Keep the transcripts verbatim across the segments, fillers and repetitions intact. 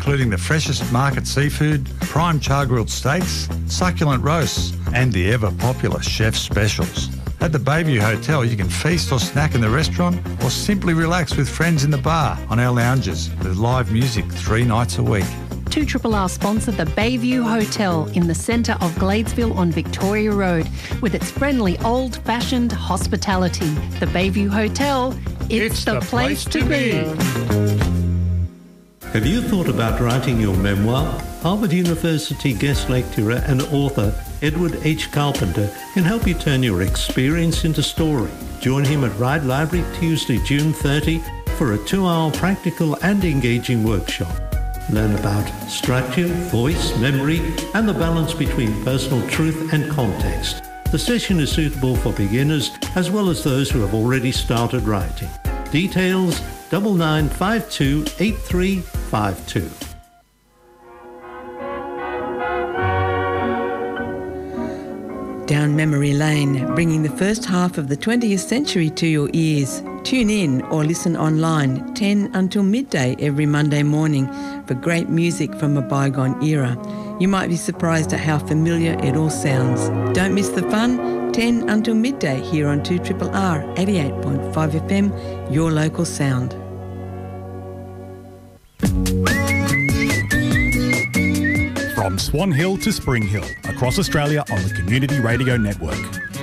including the freshest market seafood, prime char-grilled steaks, succulent roasts, and the ever-popular chef specials. At the Bayview Hotel, you can feast or snack in the restaurant or simply relax with friends in the bar on our lounges with live music three nights a week. two R R sponsor the Bayview Hotel in the centre of Gladesville on Victoria Road with its friendly old-fashioned hospitality. The Bayview Hotel, it's, it's the, the place, place to be. Have you thought about writing your memoir? Harvard University guest lecturer and author Edward H. Carpenter can help you turn your experience into story. Join him at Ride Library Tuesday, June thirtieth for a two-hour practical and engaging workshop. Learn about structure, voice, memory, and the balance between personal truth and context. The session is suitable for beginners as well as those who have already started writing. Details double nine five two eight three five two. Down memory lane, bringing the first half of the twentieth century to your ears. Tune in or listen online ten until midday every Monday morning for great music from a bygone era. You might be surprised at how familiar it all sounds. Don't miss the fun, ten until midday here on two R R R eighty-eight point five F M, your local sound. From Swan Hill to Spring Hill, across Australia on the Community Radio Network.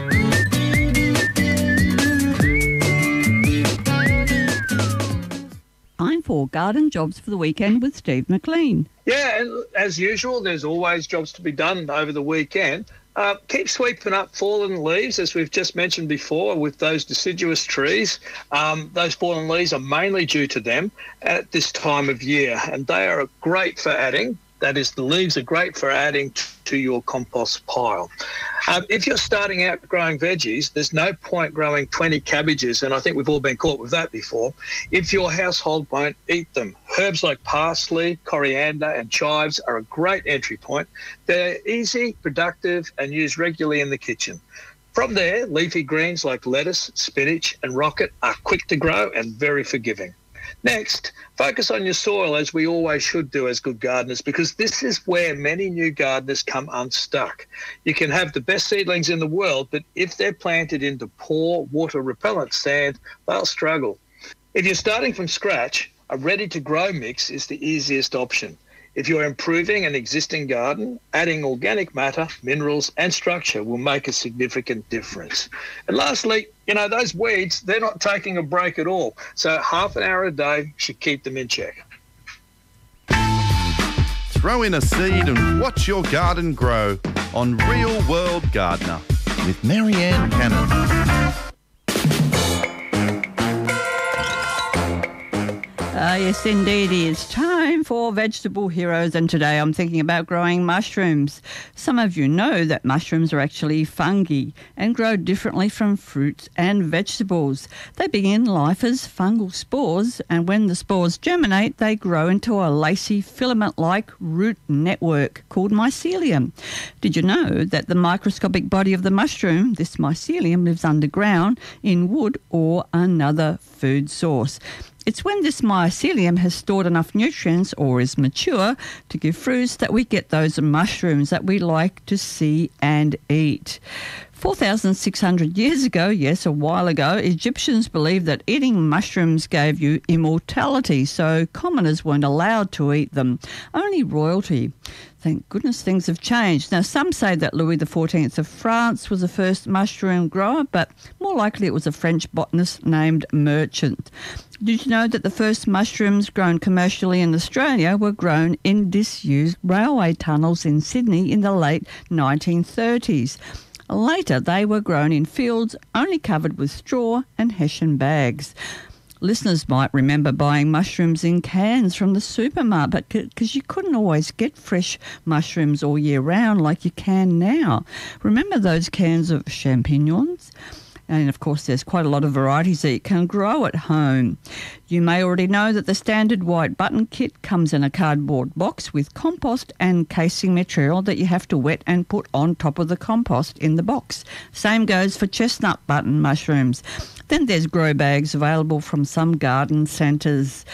Time for garden jobs for the weekend with Steve McLean. Yeah, and as usual, there's always jobs to be done over the weekend. Uh, keep sweeping up fallen leaves, as we've just mentioned before, with those deciduous trees. Um, those fallen leaves are mainly due to them at this time of year, and they are great for adding. That is, the leaves are great for adding t- to your compost pile. Um, if you're starting out growing veggies, there's no point growing twenty cabbages, and I think we've all been caught with that before, if your household won't eat them. Herbs like parsley, coriander and chives are a great entry point. They're easy, productive and used regularly in the kitchen. From there, leafy greens like lettuce, spinach and rocket are quick to grow and very forgiving. Next, focus on your soil, as we always should do as good gardeners, because this is where many new gardeners come unstuck. You can have the best seedlings in the world, but if they're planted into poor water-repellent sand, they'll struggle. If you're starting from scratch, a ready-to-grow mix is the easiest option. If you're improving an existing garden, adding organic matter, minerals and structure will make a significant difference. And lastly, you know, those weeds, they're not taking a break at all. So half an hour a day should keep them in check. Throw in a seed and watch your garden grow on Real World Gardener with Marianne Cannon. Ah, yes, indeed, it's time for Vegetable Heroes, and today I'm thinking about growing mushrooms. Some of you know that mushrooms are actually fungi and grow differently from fruits and vegetables. They begin life as fungal spores, and when the spores germinate, they grow into a lacy filament-like root network called mycelium. Did you know that the microscopic body of the mushroom, this mycelium, lives underground in wood or another food source? It's when this mycelium has stored enough nutrients or is mature to give fruits that we get those mushrooms that we like to see and eat. four thousand six hundred years ago, yes, a while ago, Egyptians believed that eating mushrooms gave you immortality, so commoners weren't allowed to eat them, only royalty. Thank goodness things have changed. Now, some say that Louis the fourteenth of France was the first mushroom grower, but more likely it was a French botanist named Merchant. Did you know that the first mushrooms grown commercially in Australia were grown in disused railway tunnels in Sydney in the late nineteen thirties? Later, they were grown in fields only covered with straw and hessian bags. Listeners might remember buying mushrooms in cans from the supermarket because you couldn't always get fresh mushrooms all year round like you can now. Remember those cans of champignons? And, of course, there's quite a lot of varieties that you can grow at home. You may already know that the standard white button kit comes in a cardboard box with compost and casing material that you have to wet and put on top of the compost in the box. Same goes for chestnut button mushrooms. Then there's grow bags available from some garden centres.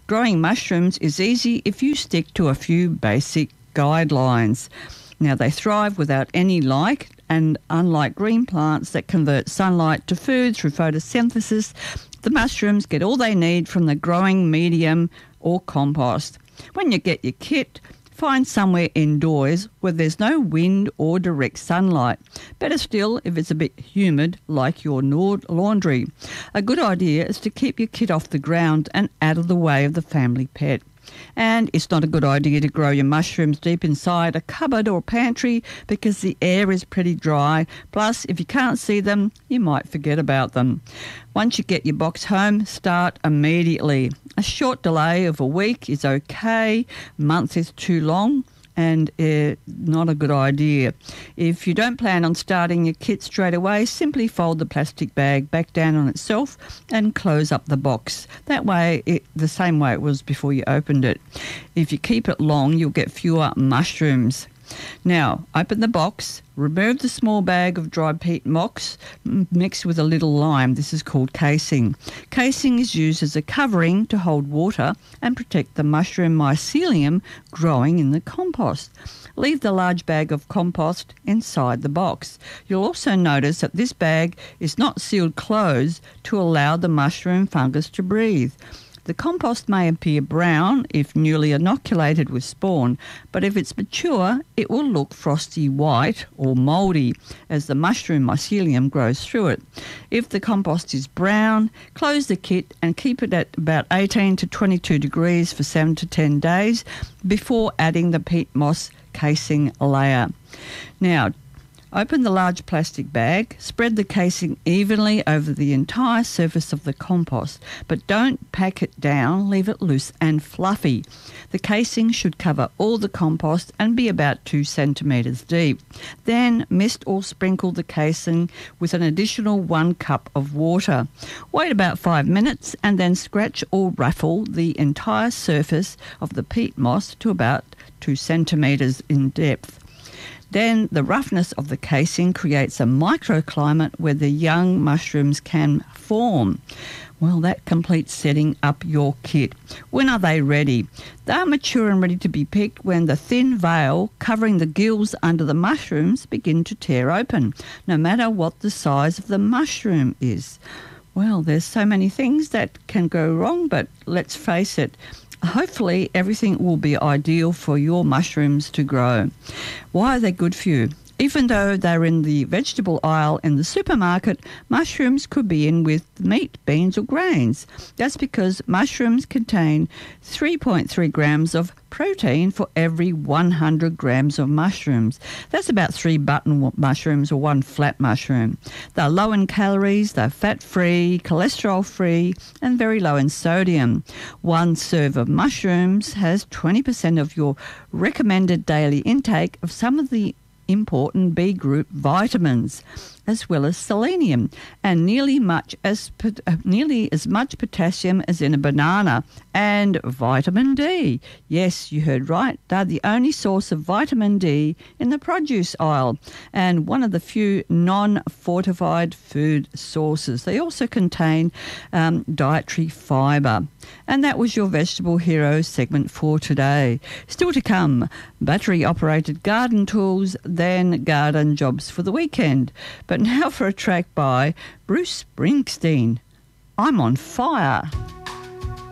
Growing mushrooms is easy if you stick to a few basic guidelines. Now, they thrive without any light, and unlike green plants that convert sunlight to food through photosynthesis, the mushrooms get all they need from the growing medium or compost. When you get your kit, find somewhere indoors where there's no wind or direct sunlight. Better still if it's a bit humid, like your laundry. A good idea is to keep your kit off the ground and out of the way of the family pet. And it's not a good idea to grow your mushrooms deep inside a cupboard or pantry because the air is pretty dry. Plus, if you can't see them, you might forget about them. Once you get your box home, start immediately. A short delay of a week is okay. A month is too long and uh, not a good idea. If you don't plan on starting your kit straight away, simply fold the plastic bag back down on itself and close up the box. That way, it, the same way it was before you opened it. If you keep it long, you'll get fewer mushrooms. Now, open the box, remove the small bag of dried peat moss mixed with a little lime. This is called casing. Casing is used as a covering to hold water and protect the mushroom mycelium growing in the compost. Leave the large bag of compost inside the box. You'll also notice that this bag is not sealed closed to allow the mushroom fungus to breathe. The compost may appear brown if newly inoculated with spawn, but if it's mature, it will look frosty white or mouldy as the mushroom mycelium grows through it. If the compost is brown, close the kit and keep it at about eighteen to twenty-two degrees for seven to ten days before adding the peat moss casing layer. Now, open the large plastic bag, spread the casing evenly over the entire surface of the compost, but don't pack it down, leave it loose and fluffy. The casing should cover all the compost and be about two centimetres deep. Then mist or sprinkle the casing with an additional one cup of water. Wait about five minutes and then scratch or ruffle the entire surface of the peat moss to about two centimetres in depth. Then the roughness of the casing creates a microclimate where the young mushrooms can form. Well, that completes setting up your kit. When are they ready? They are mature and ready to be picked when the thin veil covering the gills under the mushrooms begin to tear open, no matter what the size of the mushroom is. Well, there's so many things that can go wrong, but let's face it, hopefully everything will be ideal for your mushrooms to grow. Why are they good for you? Even though they're in the vegetable aisle in the supermarket, mushrooms could be in with meat, beans or grains. That's because mushrooms contain three point three grams of protein for every one hundred grams of mushrooms. That's about three button mushrooms or one flat mushroom. They're low in calories, they're fat-free, cholesterol-free and very low in sodium. One serve of mushrooms has twenty percent of your recommended daily intake of some of the important B group vitamins, as well as selenium, and nearly much as uh, nearly as much potassium as in a banana, and vitamin D. Yes, you heard right. They're the only source of vitamin D in the produce aisle, and one of the few non-fortified food sources. They also contain um, dietary fibre. And that was your Vegetable Hero segment for today. Still to come, battery-operated garden tools, then garden jobs for the weekend. But now for a track by Bruce Springsteen. I'm on Fire.